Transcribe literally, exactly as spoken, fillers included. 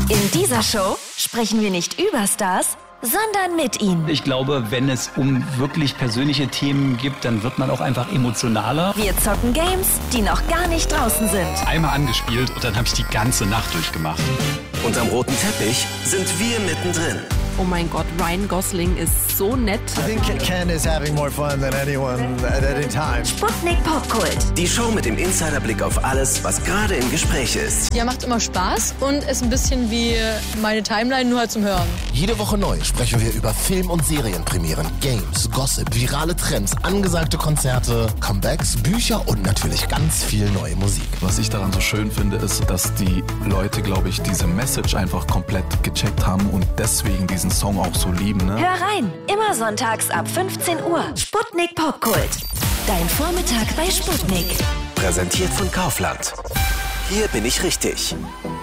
In dieser Show sprechen wir nicht über Stars, sondern mit ihnen. Ich glaube, wenn es um wirklich persönliche Themen geht, dann wird man auch einfach emotionaler. Wir zocken Games, die noch gar nicht draußen sind. Einmal angespielt und dann habe ich die ganze Nacht durchgemacht. Und am roten Teppich sind wir mittendrin. Oh mein Gott, Ryan Gosling ist so nett. I think Ken is having more fun than anyone at any time. Sputnik Popkult. Die Show mit dem Insiderblick auf alles, was gerade im Gespräch ist. Ja, macht immer Spaß und ist ein bisschen wie meine Timeline, nur halt zum Hören. Jede Woche neu sprechen wir über Film- und Serienpremieren, Games, Gossip, virale Trends, angesagte Konzerte, Comebacks, Bücher und natürlich ganz viel neue Musik. Was ich daran so schön finde, ist, dass die Leute, glaube ich, diese Message einfach komplett gecheckt haben und deswegen diesen Song auch so lieben. Ne? Hör rein, immer sonntags ab fünfzehn Uhr. Sputnik Popkult. Dein Vormittag bei Sputnik. Präsentiert von Kaufland. Hier bin ich richtig.